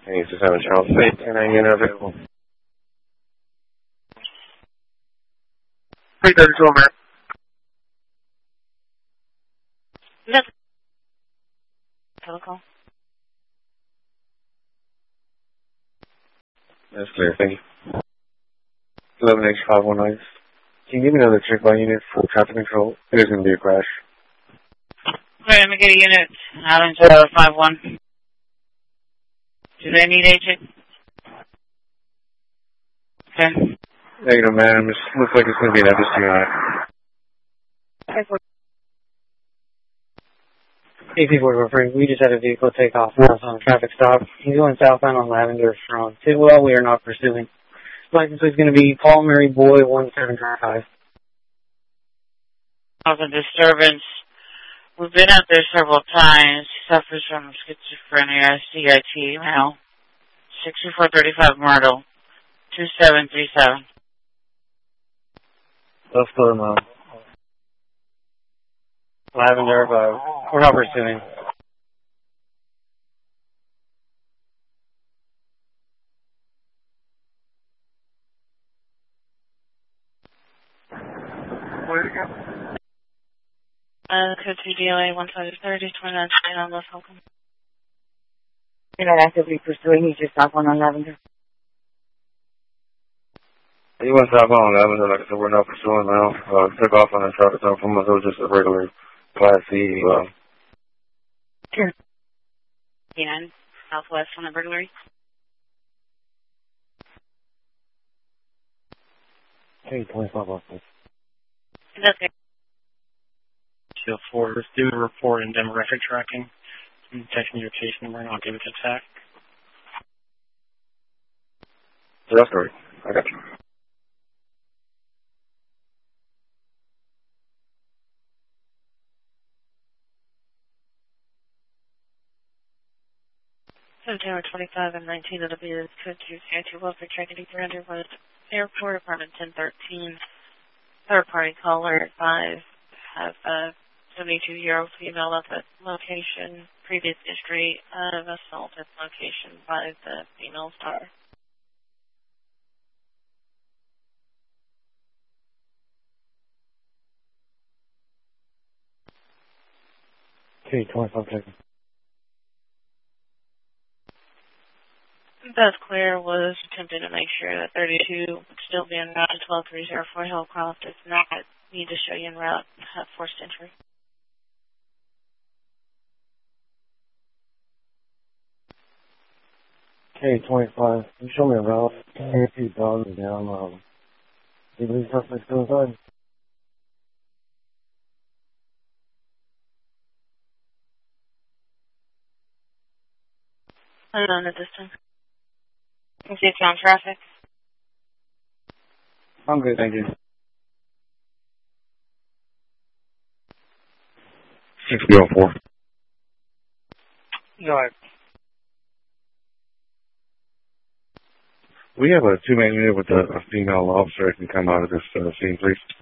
Hey, just having Charles State. Can I get available? 332, man. That's telecall. That's clear, thank you. 11H519. Can you give me another check by unit for traffic control? There's going to be a crash. Okay, let me get a unit out into 51. Do they need agent? Okay. Negative, man. It looks like it's going to be an FSTI. Hey, people are referring. We just had a vehicle take off from us on a traffic stop. He's going southbound on Lavender from Tidwell. We are not pursuing. License is going to be Paul Mary Boy 1735. Of a disturbance. We've been out there several times. He suffers from schizophrenia, CIT, male. 6435 Myrtle, 2737. Let's go to Lavender, but we're not pursuing. Where'd it go? Code 2 DLA 1530, 29 on Los Holcomb. You're not actively pursuing, he's just off on Lavender. He went southbound on Lavender, like I said, we're not pursuing now. Took off on a traffic stop from us. It was just a regular Class C. Sure. 9 Southwest on the burglary. Hey, 25 off this. That's okay. Shield 4, let's do a report and demographic tracking. Text me your case number and I'll give it to TAC. That's great. I got you. September 25 and 19, it'll be the code 2 CIT welfare tracking surrender was airport apartment 1013. Third party caller 5 have a 72-year-old female at the location. Previous history of assault at the location by the female star. Okay, 25 seconds. That's clear. Was attempting to make sure that 32 would still be en route to 12304 Hillcroft. If not, need to show you en route. Have forced entry. Okay, 25. You show me a route. Can't see dogs down. Do you believe suspects go inside? Hold on at this time. Can see it's on traffic. I'm good, thank you. 6004. Go ahead. We have a two-man unit with a female officer that can come out of this scene, please.